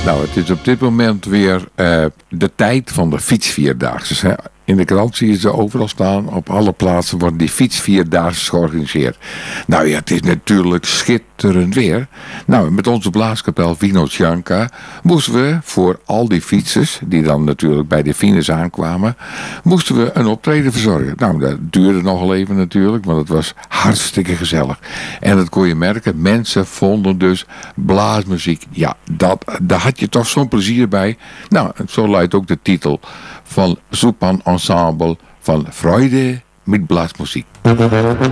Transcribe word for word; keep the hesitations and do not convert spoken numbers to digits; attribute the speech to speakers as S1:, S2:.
S1: Nou, het is op dit moment weer uh, de tijd van de fietsvierdaagse. Hè? In de krant zie je ze overal staan. Op alle plaatsen worden die fietsvierdaagse georganiseerd. Nou ja, het is natuurlijk schitterend weer. Nou, met onze blaaskapel Vino Cianca moesten we voor al die fietsers, die dan natuurlijk bij de fines aankwamen, moesten we een optreden verzorgen. Nou, dat duurde nogal even natuurlijk, want het was hartstikke gezellig. En dat kon je merken, mensen vonden dus blaasmuziek. Ja, dat, daar had je toch zo'n plezier bij. Nou, zo luidt ook de titel van Zupan Ensemble van Freude mit Blasmusik.